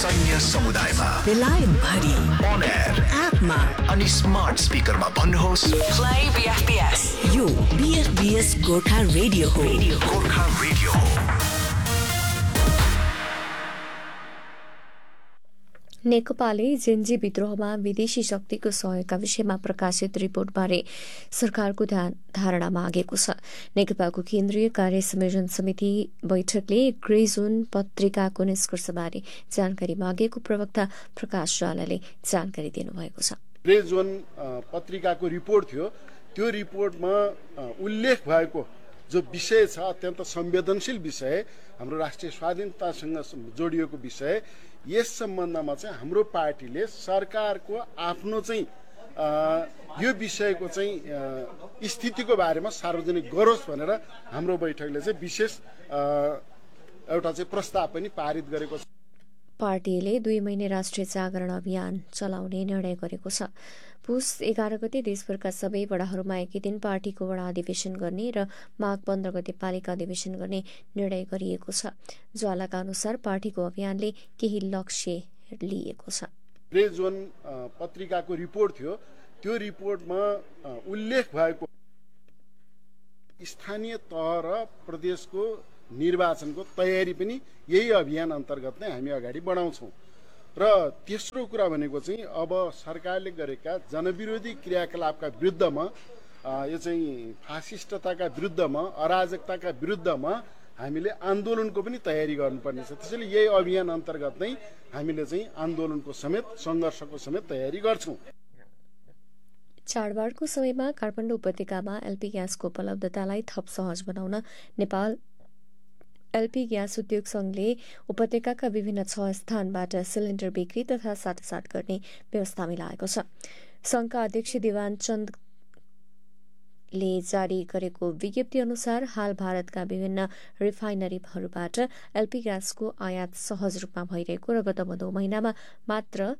सैन्य समुदायमा बेलायत भरि अन एयर एपमा अनि स्मार्ट स्पिकरमा भन्नुहोस् प्ले बीएफबीएस। यो बीएफबीएस गोर्खा रेडियो हो। गोर्खा रेडियो हो। नेकपाले जेन्जी विद्रोहमा विदेशी शक्तिको सहयोगका विषयमा प्रकाशित रिपोर्टबारे सरकारको धारणा मागेको छ। नेकपाको केन्द्रीय कार्य संयोजन समिति बैठकले ग्रे जोन पत्रिकाको निष्कर्षबारे जानकारी मागेको प्रवक्ता प्रकाश ज्वालाले जानकारी दिनुभएको छ। ग्रे जोन पत्रिकाको रिपोर्ट थियो, त्यो रिपोर्टमा उल्लेख भएको जो विषय छ अत्यन्त संवेदनशील विषय, हाम्रो राष्ट्रिय स्वाधीनतासँग जोडिएको विषय, यस सम्बन्धमा चाहिँ हाम्रो पार्टीले सरकारको आफ्नो चाहिँ यो विषयको चाहिँ स्थितिको बारेमा सार्वजनिक गरोस् भनेर हाम्रो बैठकले चाहिँ विशेष एउटा चाहिँ प्रस्ताव पनि पारित गरेको छ। पार्टीले 2 महिने राष्ट्रिय जागरण अभियान चलाउने निर्णय गरेको छ। पुस 11 गते देशभरका सबै वडाहरूमा एकै दिन पार्टीको वडा अधिवेशन गर्ने र माघ 15 गते पालिका अधिवेशन गर्ने निर्णय गरिएको छ। ज्वालाका अनुसार पार्टीको अभियानले केही लक्ष्य लिएको छ। ग्रे जोन पत्रिकाको रिपोर्ट थियो, त्यो रिपोर्टमा उल्लेख भएको स्थानीय तह र प्रदेशको निर्वाचनको तयारी पनि यही अभियान अन्तर्गत नै हामी अगाडि बढाउँछौँ। र तेस्रो कुरा भनेको चाहिँ अब सरकारले गरेका जनविरोधी क्रियाकलापका विरुद्धमा, यो चाहिँ फासिस्टताका विरुद्धमा, अराजकताका विरुद्धमा हामीले आन्दोलनको पनि तयारी गर्नुपर्ने छ। त्यसैले यही अभियान अन्तर्गत नै हामीले चाहिँ आन्दोलनको समेत सङ्घर्षको समेत तयारी गर्छौँ। चाडबाडको समयमा काठमाडौँ उपत्यकामा एलपी ग्यासको उपलब्धतालाई थप सहज बनाउन नेपाल एलपी ग्यास उद्योग संघले उपत्यकाका विभिन्न 6 स्थानबाट सिलिण्डर बिक्री तथा साटासाट गर्ने व्यवस्था मिलाएको छ। संघका अध्यक्ष दिवान चन्दले जारी गरेको विज्ञप्ति अनुसार हाल भारतका विभिन्न रिफाइनरीहरूबाट एलपी ग्यासको आयात सहज रूपमा भइरहेको र गत भदौ महिनामा मात्र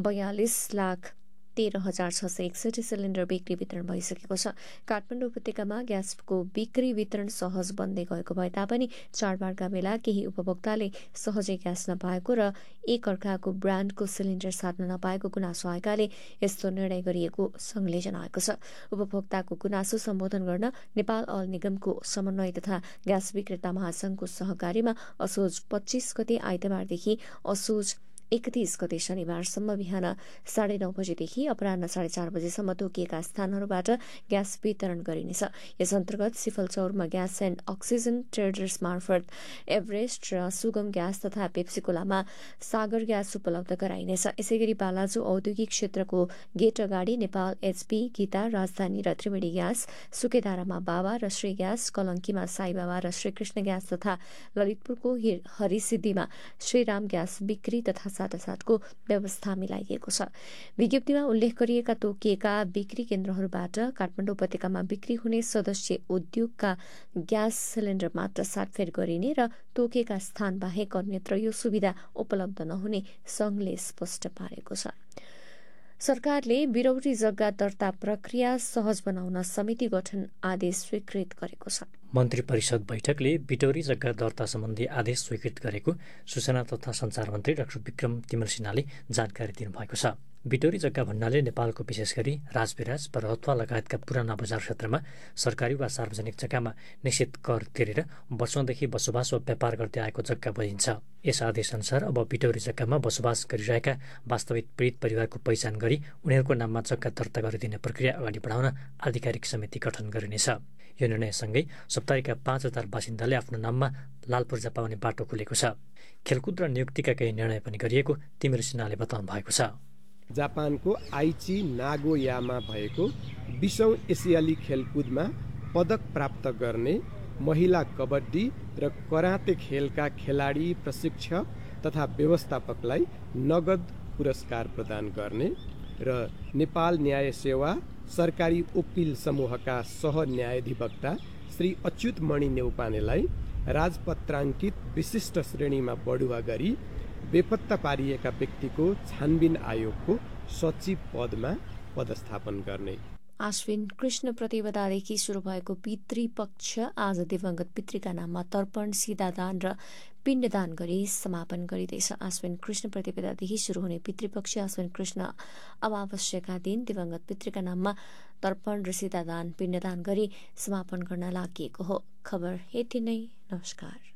42,13,661 सिलिण्डर बिक्री वितरण भइसकेको छ। काठमाडौँ उपत्यकामा ग्यासको बिक्री वितरण सहज बन्दै गएको भए तापनि चाडबाडका बेला केही उपभोक्ताले सहजै ग्यास नपाएको र एक अर्काको ब्रान्डको सिलिण्डर साट्न नपाएको गुनासो आएकाले यस्तो निर्णय गरिएको संघले जनाएको छ। उपभोक्ताको गुनासो सम्बोधन गर्न नेपाल अल निगमको समन्वय तथा ग्यास विक्रेता महासंघको सहकार्यमा असोज 25 गते आइतबारदेखि असोज 31 गते शनिबारसम्म बिहान 9:30 बजेदेखि अपराह्न 4:30 बजेसम्म तोकिएका स्थानहरूबाट ग्यास वितरण गरिनेछ। यस अन्तर्गत सिफलचौरमा ग्यास एण्ड अक्सिजन ट्रेडर्स मार्फत एभरेस्ट र सुगम ग्यास तथा पेप्सिकोलामा सागर ग्यास उपलब्ध गराइनेछ। यसैगरी बालाजु औद्योगिक क्षेत्रको गेट अगाडि नेपाल एचपी, गीता, राजधानी र त्रिवेणी ग्यास, सुकेधारामा बाबा र श्री ग्यास, कलंकीमा साईबाबा र श्रीकृष्ण ग्यास तथा ललितपुरको हरिसिद्धिमा श्रीराम ग्यास बिक्री तथा साटासाटको व्यवस्था मिलाइएको छ। विज्ञप्तिमा उल्लेख गरिएका तोकिएका बिक्री केन्द्रहरूबाट काठमाडौँ उपत्यकामा बिक्री हुने सदस्य उद्योगका ग्यास सिलिण्डर मात्र साटफेर गरिने र तोकिएका स्थान बाहेक अन्यत्र यो सुविधा उपलब्ध नहुने संघले स्पष्ट पारेको छ। सरकारले बिरौटी जग्गा दर्ता प्रक्रिया सहज बनाउन समिति गठन आदेश स्वीकृत गरेको छ। मन्त्री परिषद बैठकले बिटौरी जग्गा दर्ता सम्बन्धी आदेश स्वीकृत गरेको सूचना तथा सञ्चार मन्त्री डाक्टर विक्रम तिमल सिन्हाले जानकारी दिनुभएको छ। बिटौरी जग्गा भन्नाले नेपालको विशेष गरी राजविराज रहत्वा लगायतका पुराना बजार क्षेत्रमा सरकारी वा सार्वजनिक जग्गामा निश्चित कर तिरेर वर्षौंदेखि बसोबास वा व्यापार गर्दै आएको जग्गा बुझिन्छ। यस आदेशअनुसार अब बिटौरी जग्गामा बसोबास गरिरहेका वास्तविक पीडित परिवारको पहिचान गरी उनीहरूको नाममा जग्गा दर्ता गरिदिने प्रक्रिया अगाडि बढाउन आधिकारिक समिति गठन गरिनेछ। यो निर्णयसँगै सप्ताहका 5,000 बासिन्दाले आफ्नो नाममा लाल पूर्जा पाउने बाटो खुलेको छ। खेलकुद र नियुक्तिका केही निर्णय पनि गरिएको तिमिर सिन्हाले बताउनु भएको छ। जापानको आइची नागोयामा भएको 20औं एसियाली खेलकुदमा पदक प्राप्त गर्ने महिला कबड्डी र कराते खेलका खेलाडी, प्रशिक्षक तथा व्यवस्थापकलाई नगद पुरस्कार प्रदान गर्ने र नेपाल न्याय सेवा सरकारी वकिल समूहका सह न्यायाधिवक्ता श्री अच्युत मणि नेउपानेलाई राजपत्राङ्कित विशिष्ट श्रेणीमा बढुवा गरी बेपत्ता पारिएका व्यक्तिको छानबिन आयोगको सचिव पदमा पदस्थापन गर्ने। आश्विन कृष्ण प्रतिपदादेखि सुरु भएको पितृपक्ष आज दिवंगत पितृका नाममा तर्पण सीधादान र पिण्डदान गरी समापन गरिँदैछ। आश्विन कृष्ण प्रतिपदादेखि सुरु हुने पितृपक्ष आश्विन कृष्ण अमावस्याका दिन दिवंगत पितृका नाममा तर्पण र सीधादान पिण्डदान गरी समापन गर्न लागि हो। खबर यति नै। नमस्कार।